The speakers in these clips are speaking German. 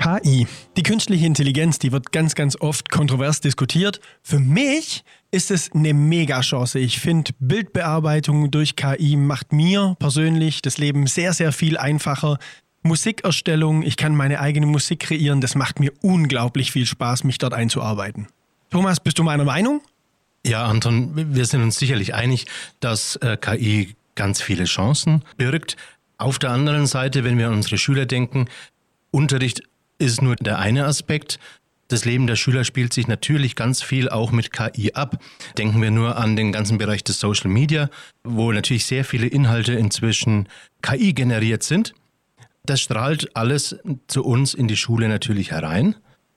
KI. Die künstliche Intelligenz, die wird ganz, ganz oft kontrovers diskutiert. Für mich ist es eine Mega-Chance. Ich finde, Bildbearbeitung durch KI macht mir persönlich das Leben sehr, sehr viel einfacher. Musikerstellung, ich kann meine eigene Musik kreieren. Das macht mir unglaublich viel Spaß, mich dort einzuarbeiten. Thomas, bist du meiner Meinung? Ja, Anton, wir sind uns sicherlich einig, dass KI ganz viele Chancen birgt. Auf der anderen Seite, wenn wir an unsere Schüler denken, Unterricht ist nur der eine Aspekt. Das Leben der Schüler spielt sich natürlich ganz viel auch mit KI ab. Denken wir nur an den ganzen Bereich des Social Media, wo natürlich sehr viele Inhalte inzwischen KI generiert sind. Das strahlt alles zu uns in die Schule natürlich herein.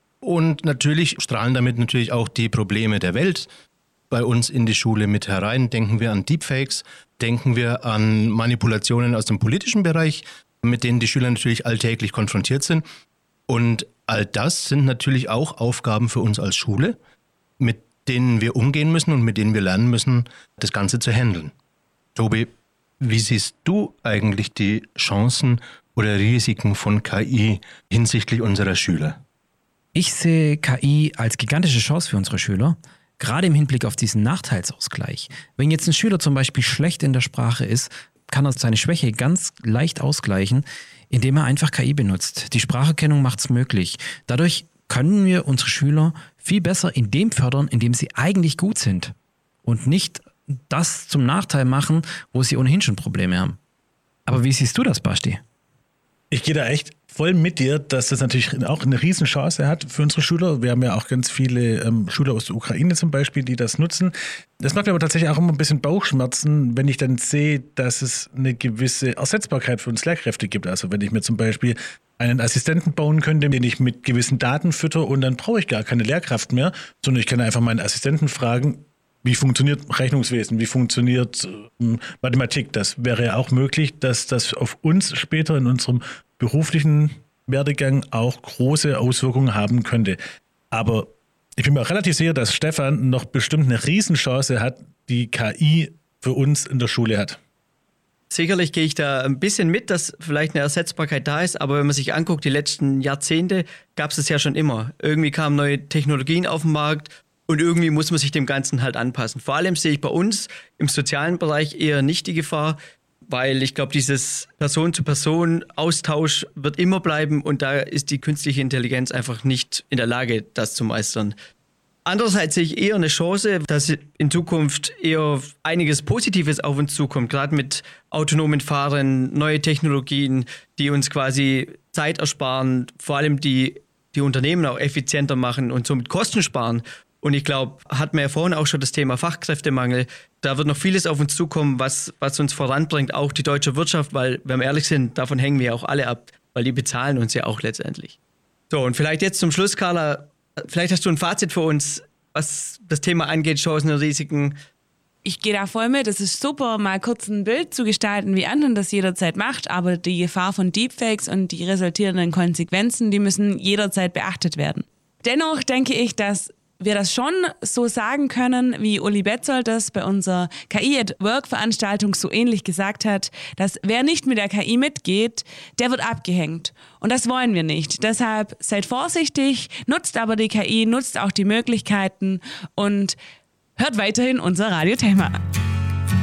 Und natürlich strahlen damit natürlich auch die Probleme der Welt bei uns in die Schule mit herein. Denken wir an Deepfakes, denken wir an Manipulationen aus dem politischen Bereich, mit denen die Schüler natürlich alltäglich konfrontiert sind. Und all das sind natürlich auch Aufgaben für uns als Schule, mit denen wir umgehen müssen und mit denen wir lernen müssen, das Ganze zu handeln. Tobi, wie siehst du eigentlich die Chancen oder Risiken von KI hinsichtlich unserer Schüler? Ich sehe KI als gigantische Chance für unsere Schüler, gerade im Hinblick auf diesen Nachteilsausgleich. Wenn jetzt ein Schüler zum Beispiel schlecht in der Sprache ist, kann er seine Schwäche ganz leicht ausgleichen, indem er einfach KI benutzt. Die Spracherkennung macht es möglich. Dadurch können wir unsere Schüler viel besser in dem fördern, in dem sie eigentlich gut sind und nicht das zum Nachteil machen, wo sie ohnehin schon Probleme haben. Aber wie siehst du das, Basti? Ich gehe da echt voll mit dir, dass das natürlich auch eine Riesenchance hat für unsere Schüler. Wir haben ja auch ganz viele Schüler aus der Ukraine zum Beispiel, die das nutzen. Das macht mir aber tatsächlich auch immer ein bisschen Bauchschmerzen, wenn ich dann sehe, dass es eine gewisse Ersetzbarkeit für uns Lehrkräfte gibt. Also wenn ich mir zum Beispiel einen Assistenten bauen könnte, den ich mit gewissen Daten fütter und dann brauche ich gar keine Lehrkraft mehr, sondern ich kann einfach meinen Assistenten fragen, wie funktioniert Rechnungswesen, wie funktioniert Mathematik. Das wäre ja auch möglich, dass das auf uns später in unserem beruflichen Werdegang auch große Auswirkungen haben könnte. Aber ich bin mir auch relativ sicher, dass Stefan noch bestimmt eine Riesenchance hat, die KI für uns in der Schule hat. Sicherlich gehe ich da ein bisschen mit, dass vielleicht eine Ersetzbarkeit da ist, aber wenn man sich anguckt, die letzten Jahrzehnte gab es das ja schon immer. Irgendwie kamen neue Technologien auf den Markt und irgendwie muss man sich dem Ganzen halt anpassen. Vor allem sehe ich bei uns im sozialen Bereich eher nicht die Gefahr, weil ich glaube, dieses Person-zu-Person-Austausch wird immer bleiben und da ist die künstliche Intelligenz einfach nicht in der Lage, das zu meistern. Andererseits sehe ich eher eine Chance, dass in Zukunft eher einiges Positives auf uns zukommt, gerade mit autonomen Fahrern, neue Technologien, die uns quasi Zeit ersparen, vor allem die Unternehmen auch effizienter machen und somit Kosten sparen. Und ich glaube, hatten wir ja vorhin auch schon das Thema Fachkräftemangel. Da wird noch vieles auf uns zukommen, was uns voranbringt, auch die deutsche Wirtschaft, weil, wenn wir ehrlich sind, davon hängen wir auch alle ab, weil die bezahlen uns ja auch letztendlich. So, und vielleicht jetzt zum Schluss, Carla, vielleicht hast du ein Fazit für uns, was das Thema angeht, Chancen und Risiken. Ich gehe da voll mit. Es ist super, mal kurz ein Bild zu gestalten, wie Anton das jederzeit macht, aber die Gefahr von Deepfakes und die resultierenden Konsequenzen, die müssen jederzeit beachtet werden. Dennoch denke ich, dass wir das schon so sagen können, wie Uli Betzold das bei unserer KI-at-Work-Veranstaltung so ähnlich gesagt hat, dass wer nicht mit der KI mitgeht, der wird abgehängt. Und das wollen wir nicht. Deshalb seid vorsichtig, nutzt aber die KI, nutzt auch die Möglichkeiten und hört weiterhin unser Radio Thema.